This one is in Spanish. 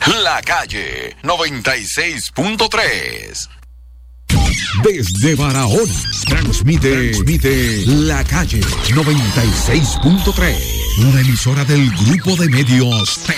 La Calle 96.3. Desde Barahona, transmite La Calle 96.3, una emisora del Grupo de Medios